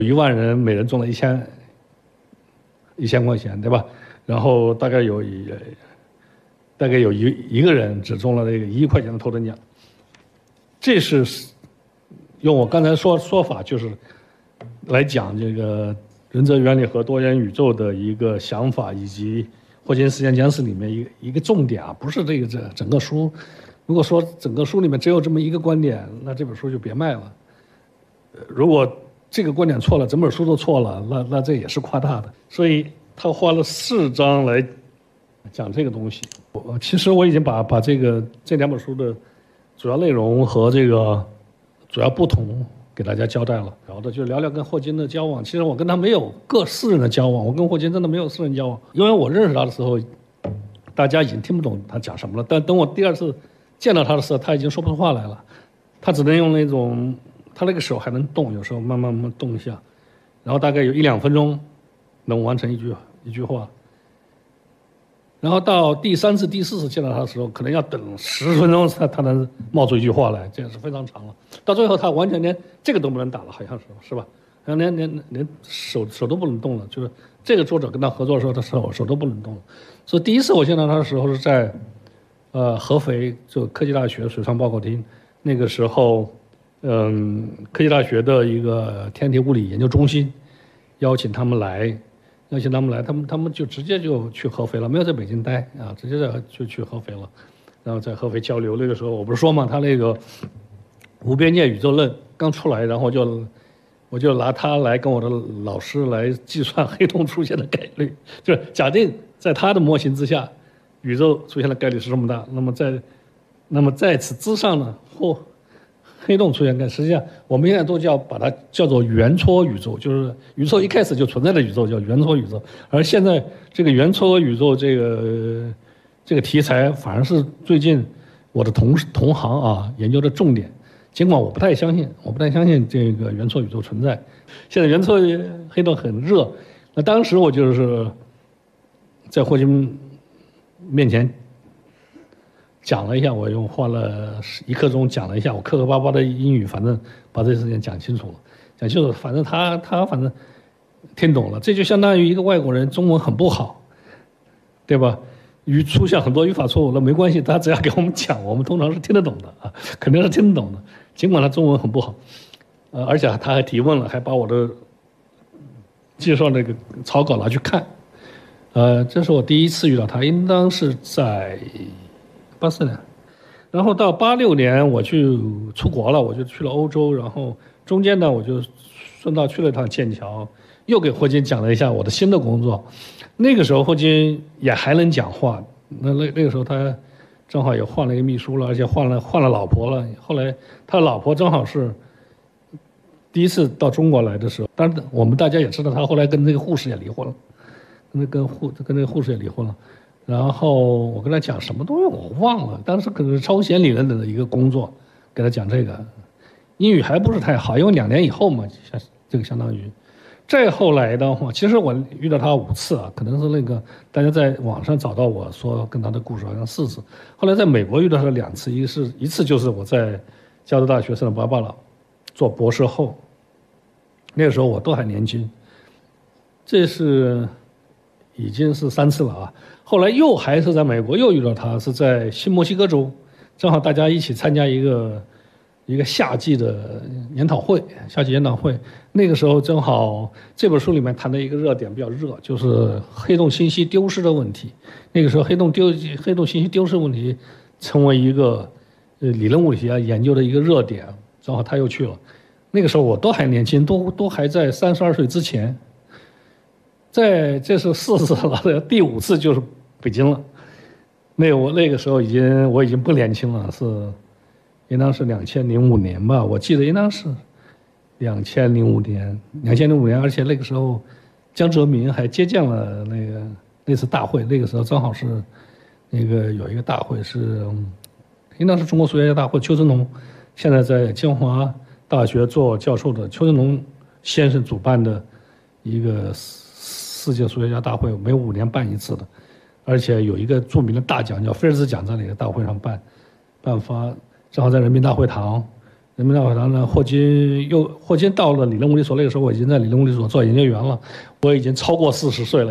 1万人每人中了1000块钱，对吧？然后大概有一个人只中了这个1亿块钱的头等奖。这是用我刚才说法，就是来讲这个原则原理和多元宇宙的一个想法，以及霍金时间简史里面一个重点啊，不是这整个书。如果说整个书里面只有这么一个观点，那这本书就别卖了。如果这个观点错了，整本书都错了，那这也是夸大的。所以他花了4章来讲这个东西。其实我已经把这2本书的主要内容和这个主要不同给大家交代了。聊的就聊聊跟霍金的交往。其实我跟他没有私人的交往，我跟霍金真的没有私人交往，因为我认识他的时候，大家已经听不懂他讲什么了。但等我第2次见到他的时候，他已经说不出话来了，他只能用那种，他那个手还能动，有时候慢慢动一下，然后大概有1-2分钟能完成一句话。然后到第3次、第4次见到他的时候，可能要等10分钟他能冒出一句话来，这是非常长了。到最后他完全连这个都不能打了，好像是吧？好像连手都不能动了，就是这个作者跟他合作的时候，他手都不能动了。所以第1次我见到他的时候是在合肥就科技大学水上报告厅，那个时候科技大学的一个天体物理研究中心邀请他们来，他们就直接就去合肥了，没有在北京待啊，直接就去合肥了，然后在合肥交流。那个时候我不是说嘛，他那个无边界宇宙论刚出来，然后我就拿它来跟我的老师来计算黑洞出现的概率，就是假定在他的模型之下，宇宙出现的概率是这么大，那么在此之上呢，黑洞出现概率，实际上我们现在都把它叫做原戳宇宙，就是宇宙一开始就存在的宇宙叫原戳宇宙。而现在这个原戳宇宙这个题材反而是最近我的同行啊研究的重点。尽管我不太相信这个原戳宇宙存在。现在原戳黑洞很热，那当时我就是在霍金面前讲了一下，我用花了1刻钟讲了一下，我磕磕巴巴的英语，反正把这事情讲清楚了，反正他反正听懂了。这就相当于一个外国人中文很不好，对吧？出现很多语法错误，那没关系，他只要给我们讲，我们通常是听得懂的啊，肯定是听得懂的。尽管他中文很不好，而且他还提问了，还把我的介绍那个草稿拿去看。这是我第1次遇到他，应当是在84年，然后到86年我去出国了，我就去了欧洲，然后中间呢我就顺道去了一趟剑桥，又给霍金讲了一下我的新的工作。那个时候霍金也还能讲话，那个时候他正好也换了一个秘书了，而且换了老婆了。后来他的老婆正好是第1次到中国来的时候，当然我们大家也知道，他后来跟那个护士也离婚了，跟那个护士也离婚了。然后我跟他讲什么东西我忘了，当时可能是超弦理论的一个工作，给他讲这个，英语还不是太好，因为2年以后嘛，这个相当于。再后来的话，其实我遇到他5次啊，可能是那个大家在网上找到我说跟他的故事好像4次。后来在美国遇到他2次，一次就是我在加州大学圣巴巴拉做博士后，那个时候我都还年轻，这是已经是3次了啊。后来又还是在美国又遇到他，是在新墨西哥州，正好大家一起参加一个夏季研讨会。那个时候正好这本书里面谈的一个热点比较热，就是黑洞信息丢失的问题。那个时候黑洞信息丢失问题成为一个理论物理学家研究的一个热点，正好他又去了。那个时候我都还年轻，都还在32岁之前。这是4次了，第5次就是北京了。我那个时候我已经不年轻了，应当是2005年吧，我记得应当是2005年，而且那个时候江泽民还接见了那次大会，那个时候正好是有一个大会是应当是中国数学家大会，邱振龙现在在清华大学做教授的邱振龙先生主办的一个世界数学家大会，每5年办一次的，而且有一个著名的大奖叫菲尔兹奖，在那个大会上颁发，正好在人民大会堂， 人民大会堂呢，霍金到了理论物理所，那个时候我已经在理论物理所做研究员了，我已经超过40岁了。